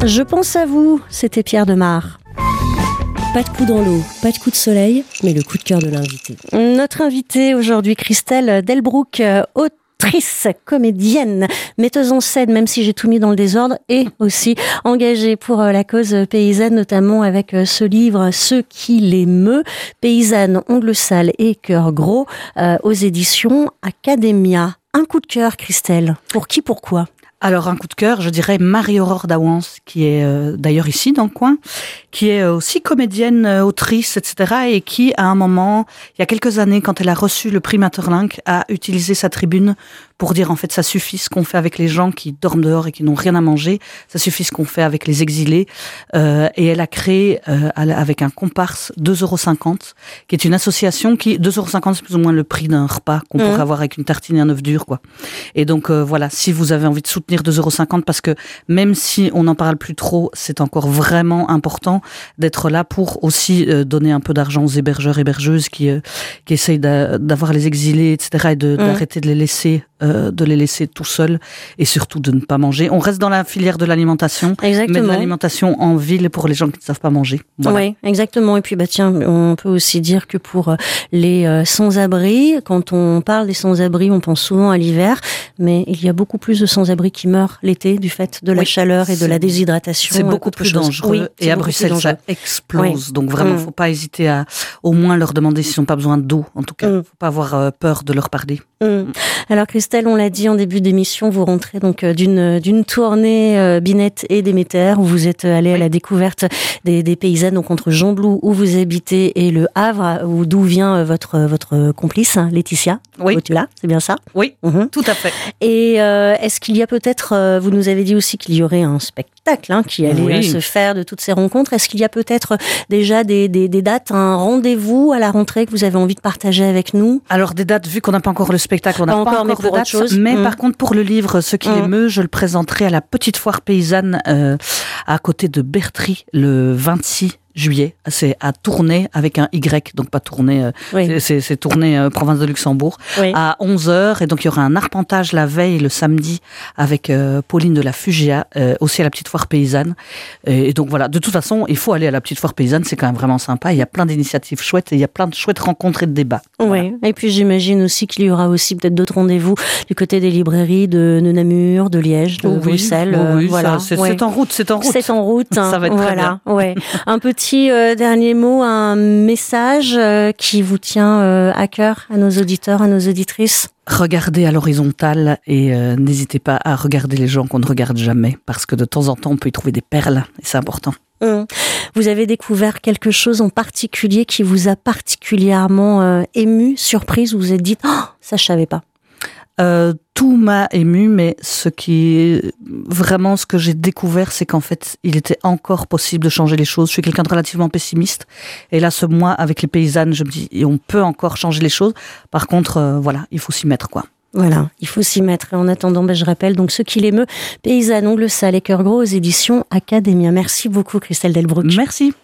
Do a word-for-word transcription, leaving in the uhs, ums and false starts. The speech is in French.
Je pense à vous, c'était Pierre Demar. Pas de coup dans l'eau, pas de coup de soleil, mais le coup de cœur de l'invité. Notre invitée aujourd'hui, Christelle Delbrück, autrice, comédienne, metteuse en scène, même si j'ai tout mis dans le désordre, et aussi engagée pour la cause paysanne, notamment avec ce livre « Ce qui l'émeut », paysanne, ongles sales et cœur gros, euh, aux éditions Academia. Un coup de cœur, Christelle. Pour qui, pourquoi ? Alors, un coup de cœur, je dirais Marie-Aurore Dawans, qui est euh, d'ailleurs ici dans le coin, qui est aussi comédienne, euh, autrice, et cetera, et qui, à un moment, il y a quelques années, quand elle a reçu le prix Maeterlinck, a utilisé sa tribune pour dire, en fait, ça suffit ce qu'on fait avec les gens qui dorment dehors et qui n'ont rien à manger, ça suffit ce qu'on fait avec les exilés, euh, et elle a créé, euh, avec un comparse, deux euros cinquante, qui est une association qui, deux euros cinquante, c'est plus ou moins le prix d'un repas qu'on mmh. pourrait avoir avec une tartine et un œuf dur, quoi. Et donc, euh, voilà, si vous avez envie de soutenir deux euros cinquante, parce que même si on n'en parle plus trop, c'est encore vraiment important d'être là pour aussi euh, donner un peu d'argent aux hébergeurs, hébergeuses qui, euh, qui essayent d'a, d'avoir les exilés, et cetera, et de, mmh. d'arrêter de les laisser euh, de les laisser tout seuls, et surtout de ne pas manger. On reste dans la filière de l'alimentation, exactement. Mais de l'alimentation en ville pour les gens qui ne savent pas manger. Voilà. Oui, exactement. Et puis, bah, tiens, on peut aussi dire que pour les euh, sans-abri, quand on parle des sans-abri, on pense souvent à l'hiver, mais il y a beaucoup plus de sans-abri qui meurent l'été du fait de la oui, chaleur et de la déshydratation. C'est beaucoup plus chose. dangereux. Oui, et à Bruxelles, ça explose. Oui. Donc vraiment, il mmh. ne faut pas hésiter à au moins leur demander s'ils n'ont pas besoin d'eau. En tout cas, il mmh. ne faut pas avoir euh, peur de leur parler. Mmh. Alors Christelle, on l'a dit en début d'émission, vous rentrez donc d'une, d'une tournée euh, Binette et Déméter, où vous êtes allé oui. à la découverte des, des paysannes, donc entre Gembloux, où vous habitez, et Le Havre, où, d'où vient votre, votre complice, hein, Laetitia. Oui. Là, c'est bien ça ? Oui, mmh. tout à fait. Et euh, est-ce qu'il y a peut-être, euh, vous nous avez dit aussi qu'il y aurait un spectacle hein, qui allait oui. euh, se faire de toutes ces rencontres. Est-ce qu'il y a peut-être déjà des, des, des dates, un rendez-vous à la rentrée que vous avez envie de partager avec nous ? Alors des dates, vu qu'on n'a pas encore le spectacle, on n'a pas, pas encore, encore de dates. Chose. Mais mmh. par contre, pour le livre « Ce qui mmh. l'émeut », je le présenterai à la petite foire paysanne euh, à côté de Bertry le vingt-six juillet. C'est à Tournai avec un Y, donc pas Tournai, euh, oui. c'est, c'est, c'est Tournai, euh, province de Luxembourg, oui. à onze heures. Et donc il y aura un arpentage la veille, le samedi, avec euh, Pauline de la Fugia, euh, aussi à la petite foire paysanne. Et, et donc voilà, de toute façon, il faut aller à la petite foire paysanne, c'est quand même vraiment sympa. Il y a plein d'initiatives chouettes et il y a plein de chouettes rencontres et de débats. Oui, voilà. Et puis j'imagine aussi qu'il y aura aussi peut-être d'autres rendez-vous du côté des librairies de Namur, de Liège, de oh oui, Bruxelles. Oh oui, voilà. ça, c'est, ouais. c'est en route, c'est en route. C'est en route. Hein, ça va être voilà, très bien. Ouais. Un petit Petit euh, dernier mot, un message euh, qui vous tient euh, à cœur, à nos auditeurs, à nos auditrices. Regardez à l'horizontale et euh, n'hésitez pas à regarder les gens qu'on ne regarde jamais, parce que de temps en temps on peut y trouver des perles et c'est important. Mmh. Vous avez découvert quelque chose en particulier qui vous a particulièrement euh, ému, surprise, où vous vous êtes dit oh, ça je savais pas. Euh, tout m'a ému, mais ce qui est vraiment ce que j'ai découvert, c'est qu'en fait, il était encore possible de changer les choses. Je suis quelqu'un de relativement pessimiste, et là, ce mois avec les paysannes, je me dis, on peut encore changer les choses. Par contre, euh, voilà, il faut s'y mettre, quoi. Voilà, il faut s'y mettre. Et en attendant, ben, je rappelle donc Ce qui l'émeut, paysanne, ongles sales et cœur gros aux éditions Academia. Merci beaucoup, Christelle Delbrück. Merci.